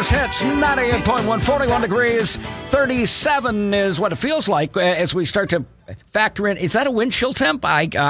Greatest Hits, 98.1, 41 degrees, 37 is what it feels like as we start to factor in. Is that a wind chill temp?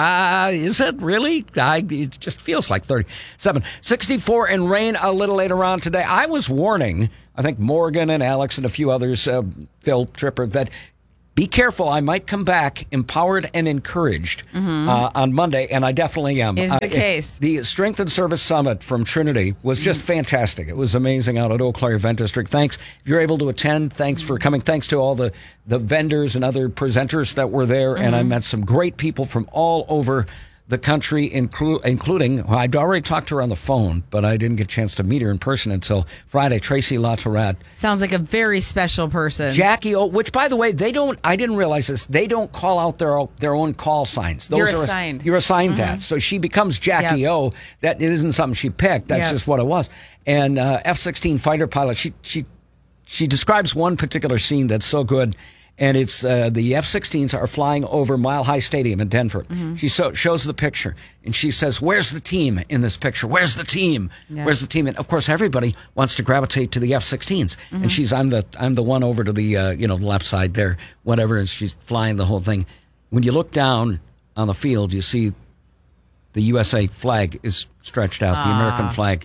Is it really? It just feels like 37. 64 and rain a little later on today. I was warning, I think Morgan and Alex and a few others, Phil Tripper, that be careful, I might come back empowered and encouraged on Monday, and I definitely am. Is the case. The Strength and Service Summit from Trinity was just fantastic. It was amazing out at Eau Claire Event District. Thanks. If you're able to attend, thanks for coming. Thanks to all the vendors and other presenters that were there, and I met some great people from all over the country, including, well, I'd already talked to her on the phone, but I didn't get a chance to meet her in person until Friday, Tracy LaTourette. Sounds like a very special person. Jackie O, which, by the way, I didn't realize this, they don't call out their own call signs. You're assigned. You're assigned that. So she becomes Jackie O. That isn't something she picked. That's just what it was. And F-16 fighter pilot, she describes one particular scene that's so good. And it's the F-16s are flying over Mile High Stadium in Denver. She shows the picture, and she says, "Where's the team in this picture? Where's the team? Where's the team?" And of course, everybody wants to gravitate to the F-16s. And she's, "I'm the one over to the the left side there, whatever." And she's flying the whole thing. When you look down on the field, you see the USA flag is stretched out, the American flag,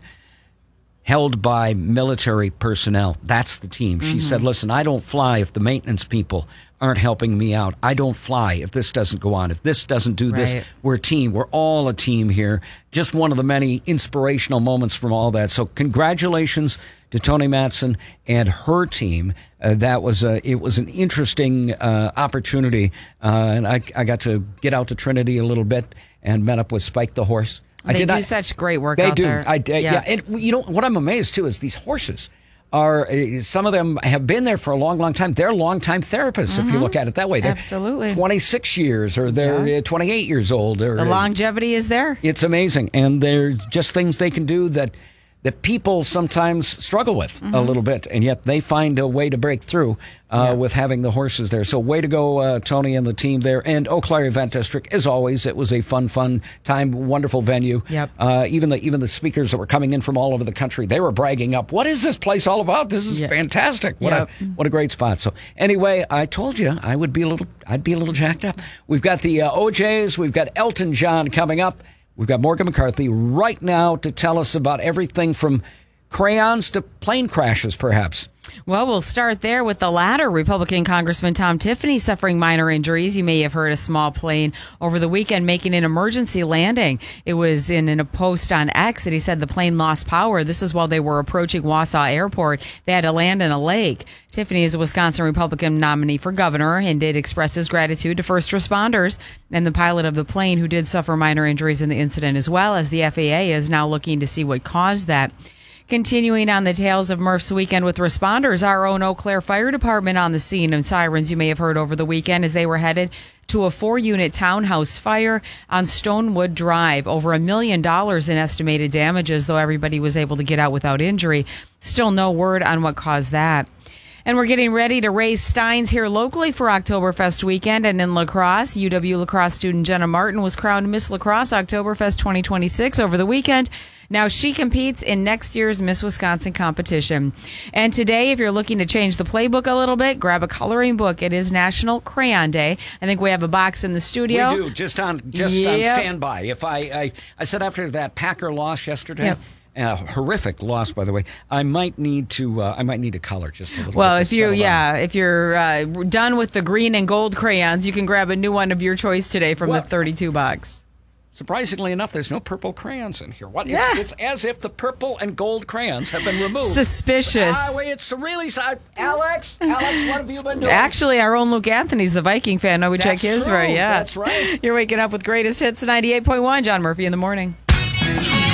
held by military personnel. That's the team. She said, "Listen, I don't fly if the maintenance people aren't helping me out. I don't fly if this doesn't go on. If this doesn't do this, we're a team. We're all a team here." Just one of the many inspirational moments from all that. So congratulations to Tony Matson and her team. It was an interesting opportunity. And I got to get out to Trinity a little bit and met up with Spike the horse. They do such great work out there. They do. Yeah. And what I'm amazed too is these horses are, some of them have been there for a long, long time. They're long-time therapists, if you look at it that way. They're absolutely 26 years or they're 28 years old. The longevity is there. It's amazing. And there's just things they can do that people sometimes struggle with a little bit, and yet they find a way to break through with having the horses there. So way to go, Tony and the team there. And Eau Claire Event District, as always, it was a fun time, wonderful venue. Yep. Even the speakers that were coming in from all over the country, they were bragging up, "What is this place all about? This is fantastic. What a great spot." So anyway, I told you I'd be a little jacked up. We've got the OJs, we've got Elton John coming up. We've got Morgan McCarthy right now to tell us about everything from crayons to plane crashes, perhaps. Well, we'll start there with the latter. Republican Congressman Tom Tiffany suffering minor injuries. You may have heard a small plane over the weekend making an emergency landing. It was in a post on X that he said the plane lost power. This is while they were approaching Wausau Airport. They had to land in a lake. Tiffany is a Wisconsin Republican nominee for governor and did express his gratitude to first responders and the pilot of the plane who did suffer minor injuries in the incident, as well as the FAA is now looking to see what caused that. Continuing on the Tales of Murph's weekend with responders, our own Eau Claire Fire Department on the scene of sirens you may have heard over the weekend as they were headed to a 4-unit townhouse fire on Stonewood Drive. Over $1 million in estimated damages, though everybody was able to get out without injury. Still no word on what caused that. And we're getting ready to raise steins here locally for Oktoberfest weekend. And in La Crosse, UW La Crosse student Jenna Martin was crowned Miss La Crosse Oktoberfest 2026 over the weekend. Now she competes in next year's Miss Wisconsin competition. And today, if you're looking to change the playbook a little bit, grab a coloring book. It is National Crayon Day. I think we have a box in the studio. We do, just on standby. If I said after that Packer loss yesterday, horrific loss, by the way, I might need to color just a little bit. Well, if you're done with the green and gold crayons, you can grab a new one of your choice today from the 32 box. Surprisingly enough, there's no purple crayons in here. What? Yeah. It's as if the purple and gold crayons have been removed. Suspicious. It's really... Alex, what have you been doing? Actually, our own Luke Anthony's the Viking fan. No, we check his, right? Yeah. That's right. You're waking up with Greatest Hits 98.1. John Murphy in the morning.